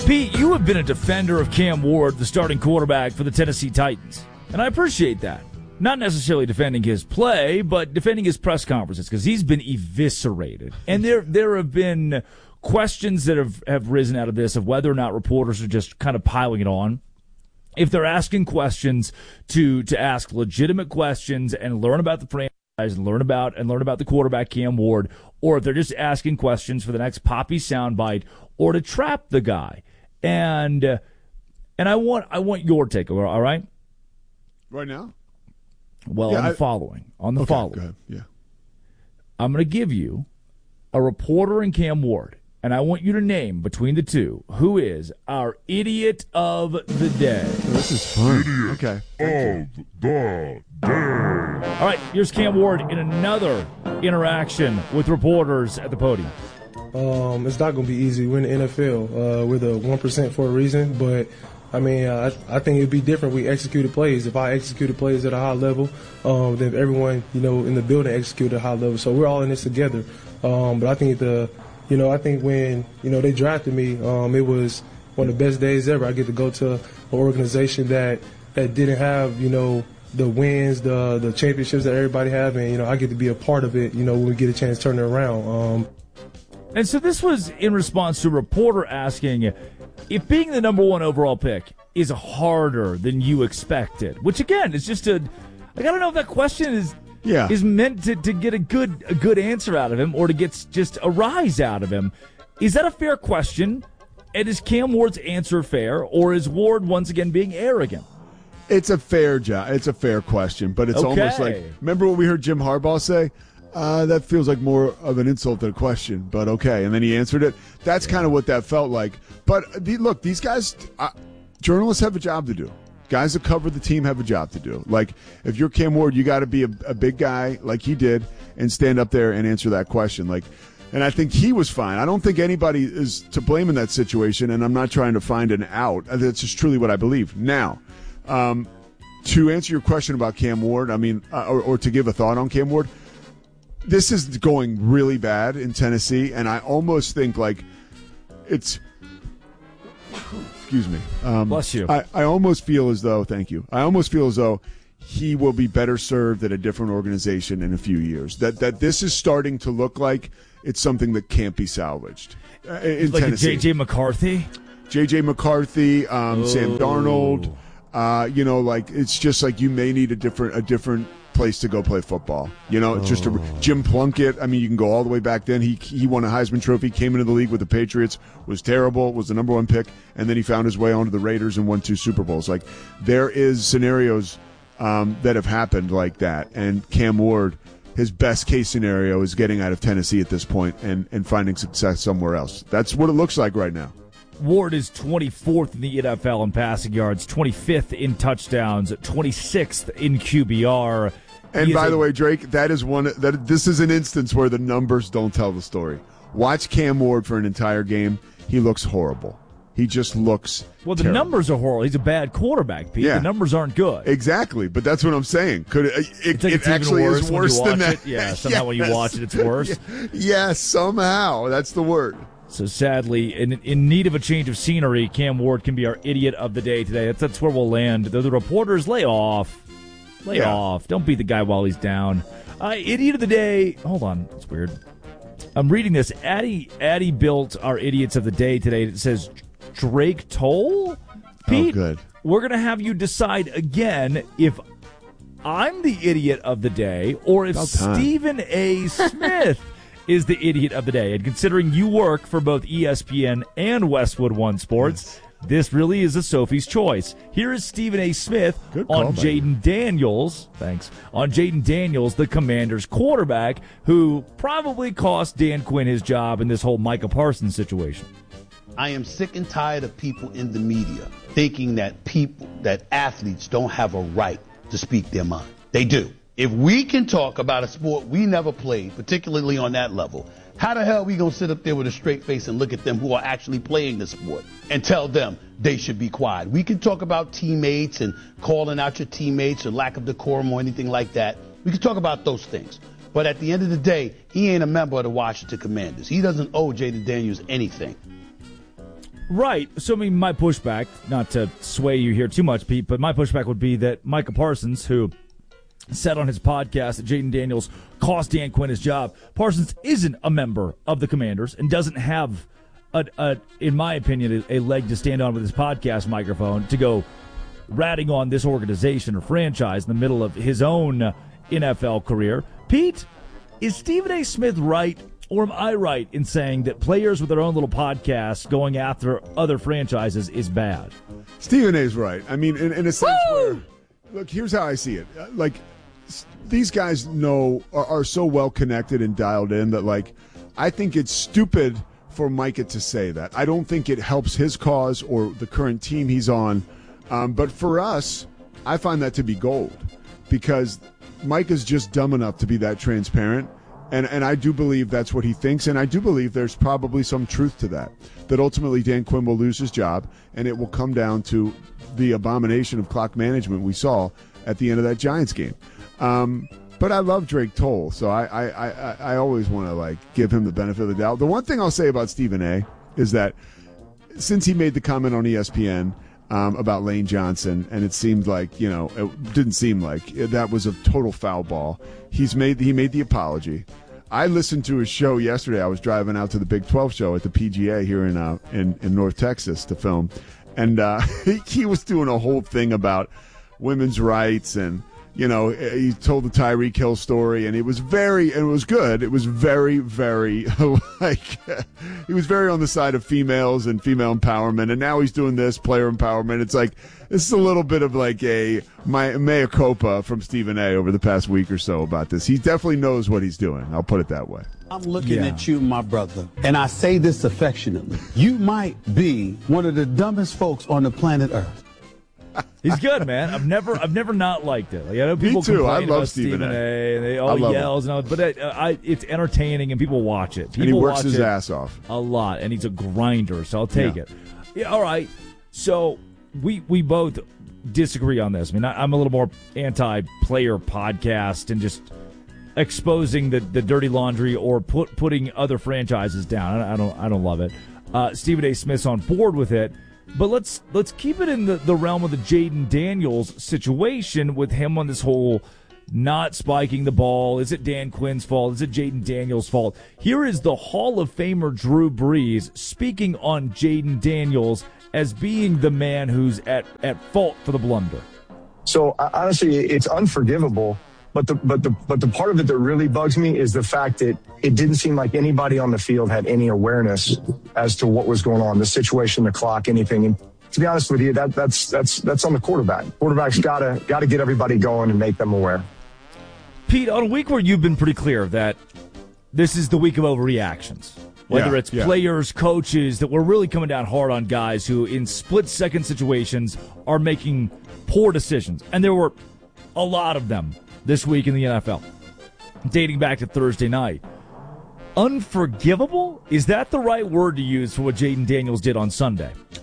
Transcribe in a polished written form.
Pete, you have been a defender of Cam Ward, the starting quarterback for the Tennessee Titans, and I appreciate that. Not necessarily defending his play, but defending his press conferences, because he's been eviscerated. And there have been questions that have risen out of this of whether or not reporters are just kind of piling it on. If they're asking questions to ask legitimate questions and learn about the franchise and learn about the quarterback Cam Ward, or if they're just asking questions for the next poppy soundbite or to trap the guy. And I want your take, all right? Right now? Well, yeah, on the following. Go ahead. Yeah. I'm going to give you a reporter and Cam Ward, and I want you to name between the two who is our idiot of the day. This is fun. Idiot okay. of the day. All right, here's Cam Ward in another interaction with reporters at the podium. It's not going to be easy. We're in the NFL. We're the 1% for a reason, but I mean, I think it'd be different. We executed plays. If I executed plays at a high level, then everyone, in the building executed at a high level. So we're all in this together. But I think I think when, they drafted me, it was one of the best days ever. I get to go to an organization that didn't have, the wins, the championships that everybody have, and, I get to be a part of it, when we get a chance to turn it around. And so this was in response to a reporter asking if being the number one overall pick is harder than you expected, which again is just I don't know if that question is meant to get a good answer out of him or to get just a rise out of him. Is that a fair question? And is Cam Ward's answer fair, or is Ward once again being arrogant? It's a fair It's a fair question, but it's almost like, remember what we heard Jim Harbaugh say? That feels like more of an insult than a question, but okay. And then he answered it. That's kind of what that felt like. But look, these guys, journalists have a job to do. Guys that cover the team have a job to do. Like, if you're Cam Ward, you got to be a big guy like he did and stand up there and answer that question. And I think he was fine. I don't think anybody is to blame in that situation, and I'm not trying to find an out. That's just truly what I believe. Now, to answer your question about Cam Ward, I mean, or to give a thought on Cam Ward, this is going really bad in Tennessee, and I almost think it's. Excuse me. Bless you. I almost feel as though. Thank you. I almost feel as though he will be better served at a different organization in a few years. That this is starting to look like it's something that can't be salvaged in like Tennessee. Like J.J. McCarthy. J.J. McCarthy, Sam Darnold. It's just like you may need a different place to go play football. It's just Jim Plunkett. I mean, you can go all the way back then. He won a Heisman Trophy, came into the league with the Patriots, was terrible, was the number one pick, and then he found his way onto the Raiders and won 2 Super Bowls. Like, there is scenarios that have happened like that, and Cam Ward, his best case scenario is getting out of Tennessee at this point and finding success somewhere else. That's what it looks like right now. Ward is 24th in the NFL in passing yards, 25th in touchdowns, 26th in QBR. And by the way, Drake, this is an instance where the numbers don't tell the story. Watch Cam Ward for an entire game. He looks horrible. He just looks Well, the terrible. numbers are horrible. He's a bad quarterback, Pete. Yeah. The numbers aren't good. Exactly, but that's what I'm saying. It actually is worse than that. Yeah, somehow when you watch it, it's worse. Yes, somehow. That's the word. So sadly, in need of a change of scenery, Cam Ward can be our idiot of the day today. That's where we'll land. The reporters, lay off. Lay off. Don't beat the guy while he's down. Idiot of the day. Hold on. It's weird. I'm reading this. Addie built our idiots of the day today. It says Drake Toll. Pete, good. We're going to have you decide again if I'm the idiot of the day or if Stephen A. Smith is the idiot of the day. And considering you work for both ESPN and Westwood One Sports, this really is a Sophie's choice. Here is Stephen A. Smith on Jaden Daniels. Thanks. On Jaden Daniels, the Commanders quarterback, who probably cost Dan Quinn his job in this whole Micah Parsons situation. I am sick and tired of people in the media thinking that athletes don't have a right to speak their mind. They do. If we can talk about a sport we never played, particularly on that level, how the hell are we going to sit up there with a straight face and look at them who are actually playing the sport and tell them they should be quiet? We can talk about teammates and calling out your teammates or lack of decorum or anything like that. We can talk about those things. But at the end of the day, he ain't a member of the Washington Commanders. He doesn't owe Jaden Daniels anything. Right. So, I mean, my pushback, not to sway you here too much, Pete, but my pushback would be that Micah Parsons, who said on his podcast that Jayden Daniels cost Dan Quinn his job, Parsons isn't a member of the Commanders and doesn't have, in my opinion, a leg to stand on with his podcast microphone to go ratting on this organization or franchise in the middle of his own NFL career. Pete, is Stephen A. Smith right, or am I right in saying that players with their own little podcasts going after other franchises is bad? Stephen A.'s right. I mean, in a sense where, look, here's how I see it. Like, these guys are so well connected and dialed in that, like, I think it's stupid for Micah to say that. I don't think it helps his cause or the current team he's on. But for us, I find that to be gold because Micah's just dumb enough to be that transparent. And I do believe that's what he thinks, and I do believe there's probably some truth to that ultimately Dan Quinn will lose his job, and it will come down to the abomination of clock management we saw at the end of that Giants game. But I love Drake Toll, so I always want to, like, give him the benefit of the doubt. The one thing I'll say about Stephen A. is that since he made the comment on ESPN about Lane Johnson, and it seemed like, it didn't seem like that was a total foul ball. He made the apology. I listened to his show yesterday. I was driving out to the Big 12 show at the PGA here in North Texas to film, and he was doing a whole thing about women's rights, and he told the Tyreek Hill story, and it was good. It was very, very he was very on the side of females and female empowerment, and now he's doing this player empowerment. It's like, this is a little bit of like my mea culpa from Stephen A. over the past week or so about this. He definitely knows what he's doing. I'll put it that way. I'm looking at you, my brother, and I say this affectionately. You might be one of the dumbest folks on the planet Earth. He's good, man. I've never not liked it. Like, I know people Me too. complain I love about Stephen A. And they all yells, but it's entertaining and people watch it. And he works his ass off a lot, and he's a grinder, so I'll take it. Yeah, all right. So we both disagree on this. I mean, I'm a little more anti-player podcast and just exposing the dirty laundry or putting other franchises down. I don't love it. Stephen A. Smith's on board with it. But let's keep it in the realm of the Jayden Daniels situation with him on this whole not spiking the ball. Is it Dan Quinn's fault? Is it Jayden Daniels' fault? Here is the Hall of Famer Drew Brees speaking on Jayden Daniels as being the man who's at fault for the blunder. So honestly, it's unforgivable. But the part of it that really bugs me is the fact that it didn't seem like anybody on the field had any awareness as to what was going on, the situation, the clock, anything. And to be honest with you, that's on the quarterback. Quarterback's gotta get everybody going and make them aware. Pete, on a week where you've been pretty clear that this is the week of overreactions, whether it's players, coaches, that we're really coming down hard on guys who in split-second situations are making poor decisions. And there were a lot of them this week in the NFL, dating back to Thursday night. Unforgivable? Is that the right word to use for what Jayden Daniels did on Sunday?